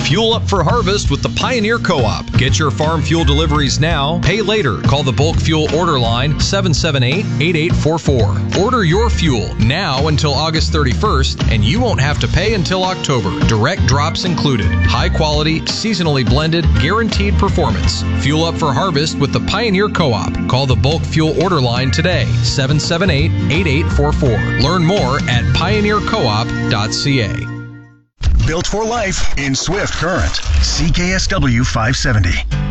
Fuel up for harvest with the Pioneer Co-op. Get your farm fuel deliveries now. Pay later. Call the Bulk Fuel Order Line 778-8844. Order your fuel now until August 31st, and you won't have to pay until October. Direct drops included. High quality, seasonally blended, guaranteed performance. Fuel up for harvest with the Pioneer Co-op. Call the Bulk Fuel Order Line today, 778-8844. Learn more at pioneercoop.ca. Built for life in Swift Current. CKSW 570.